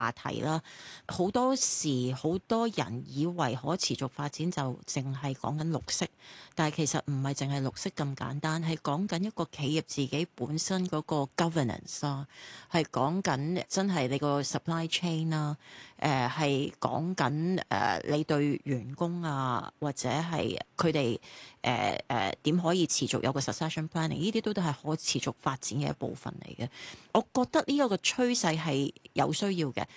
話題啦。好多時好多人以為可持續發展就淨係講緊綠色，但係其實唔係淨係綠色咁簡單，係講緊一個企業自己本身嗰個 governance 啦，係講緊真係你個 supply chain 啦，係講緊你對員工啊，或者係佢哋點可以持續有個 succession planning，呢啲都係可持續發展嘅一部分嚟嘅。我覺得呢一個趨勢係有需要嘅，